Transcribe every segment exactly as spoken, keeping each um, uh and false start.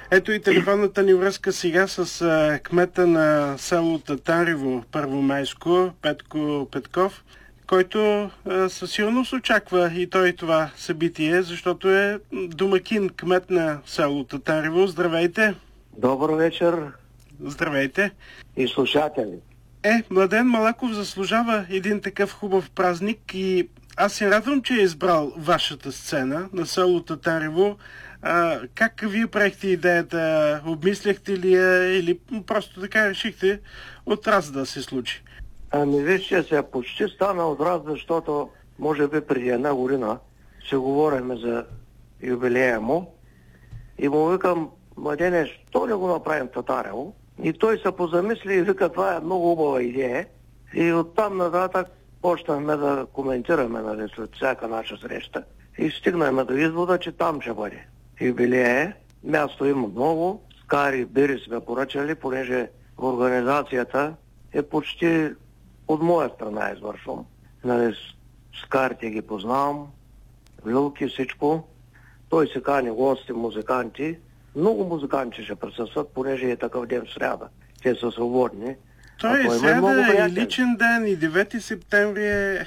Ето и телефонната ни връзка сега с а, кмета на село Татарево, Първомайско, Петко Петков, който а, със сигурност очаква и той това събитие, защото е домакин, кмет на село Татарево. Здравейте! Добър вечер! Здравейте! И слушатели! Е, Младен Малаков заслужава един такъв хубав празник и аз се радвам, че е избрал вашата сцена на село Татарево. А, как вие правихте идеята? Обмисляхте ли я или просто така решихте от раз да се случи? Ами вижте, се почти стана от раз, защото може би преди една година се говорихме за юбилея му и му викам: Младене, що не го направим Татарево? И той се позамисли и вика: това е много хубава идея. И оттам нататък почнахме да коментираме, нали, след всяка наша среща. И стигнахме до извода, че там ще бъде юбилея. Място има много. Скари, бири сме поръчали, понеже организацията е почти от моя страна извършвам. Нали, скарите ги познавам, люлки, всичко. Той се кани гости, музиканти. Много музиканти ще присъстват, понеже е такъв ден в сряда. Те са свободни. Той е сряда, и личен ден, и девети септември е...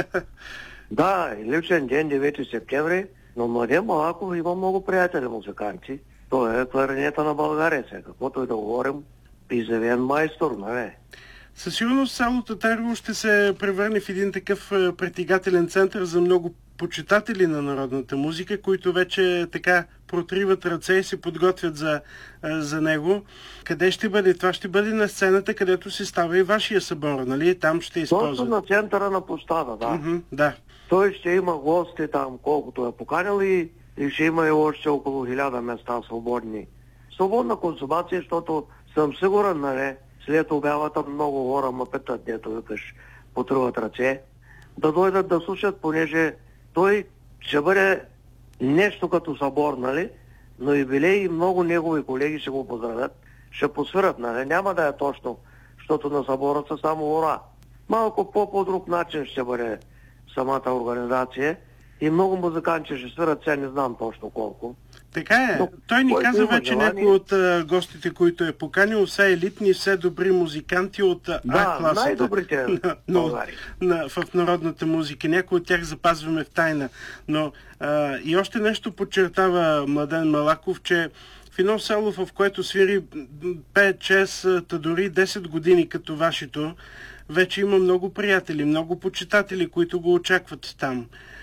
Да, и личен ден, девети септември, но Младен Малаков има много приятели музиканти. Той е кларинета на България, сега, каквото и да говорим, изявен майстор, нали? Със сигурност село Татарево ще се превърне в един такъв притегателен център за много почитатели на народната музика, които вече така протриват ръце и се подготвят за, за него. Къде ще бъде? Това ще бъде на сцената, където се става и вашия събор, нали? Там ще използва. Точно на центъра на площада, да. Mm-hmm, да. Той ще има гости там, колкото е поканил, и, и ще има и още около хиляда места свободни. Свободна консумация, защото съм сигурен, нали, след обявата много хора ме питат, дето викаш, потруват ръце, да дойдат да слушат, понеже той ще бъде нещо като събор, нали, но юбилей и много негови колеги ще го поздравят, ще посвират, нали, няма да е точно, защото на събора са само хора. Малко по-по-друг начин ще бъде самата организация и много музиканти ще свират, сега не знам точно колко. Така е. Но той ни каза вече някои от а, гостите, които е поканил, все елитни, все добри музиканти от А-класата. Да, най-добрите на, на, на, в народната музика. Някои от тях запазваме в тайна. Но а, и още нещо подчертава Младен Малаков, че в едно село, в което свири пет шест, дори десет години като вашето, вече има много приятели, много почитатели, които го очакват там.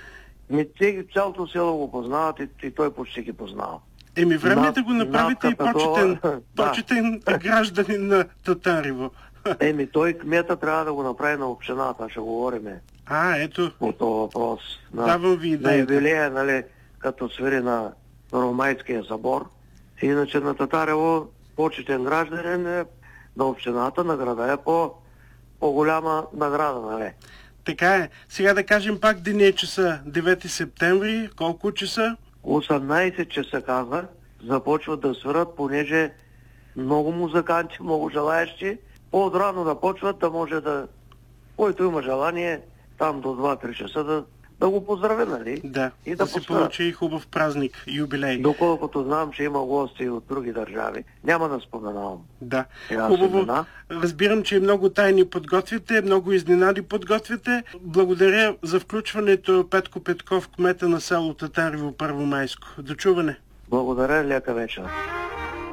Ми, те цялото село го познават и, и той почти ги познава. Еми, време е да го направите и почетен, почетен гражданин на Татарево. Еми, той кмета трябва да го направи на общината, ще говориме. А, ето. По този въпрос. На, Давам ви идеята. На юбилея, нали, като свири на Първомайския събор. Иначе на Татарево почетен гражданин е на общината, на града е по, по-голяма награда, нали? Така е. Сега да кажем пак деня, часа девети септември. Колко часа? осемнайсет часа каза. Започват да свират, понеже много музиканти, много желаящи. По-отрано да почват, да може да... Който има желание, там до два-три часа да, да го поздрави, нали? Да, и да, да се получи хубав празник, юбилей. Доколкото знам, че има гости от други държави. Няма да споменавам. Да, хубаво. Разбирам, че много тайни подготвяте, много изненади подготвяте. Благодаря за включването, Петко Петков, кмета на село Татарево, Първомайско. До чуване. Благодаря, лека вечер.